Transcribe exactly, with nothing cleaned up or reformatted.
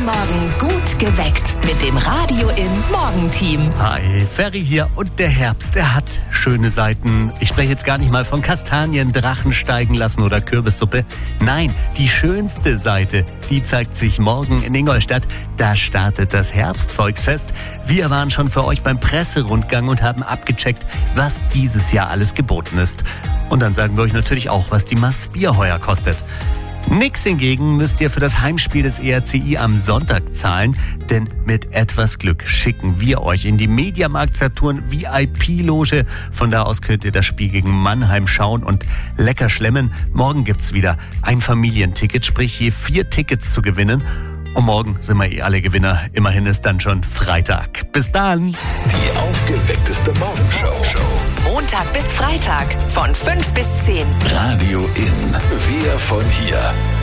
Jeden Morgen gut geweckt mit dem Radio im Morgenteam. Hi, Ferry hier und der Herbst, der hat schöne Seiten. Ich spreche jetzt gar nicht mal von Kastanien, Drachen steigen lassen oder Kürbissuppe. Nein, die schönste Seite, die zeigt sich morgen in Ingolstadt. Da startet das Herbstvolksfest. Wir waren schon für euch beim Presserundgang und haben abgecheckt, was dieses Jahr alles geboten ist. Und dann sagen wir euch natürlich auch, was die Maß Bier heuer kostet. Nix hingegen müsst ihr für das Heimspiel des E R C I am Sonntag zahlen, denn mit etwas Glück schicken wir euch in die Mediamarkt Saturn V I P-Loge. Von da aus könnt ihr das Spiel gegen Mannheim schauen und lecker schlemmen. Morgen gibt's wieder ein Familienticket, sprich je vier Tickets zu gewinnen. Und morgen sind wir eh alle Gewinner. Immerhin ist dann schon Freitag. Bis dann. Die aufgeweckteste Morgenshow. Montag bis Freitag von fünf bis zehn. Radio in. Wir von hier.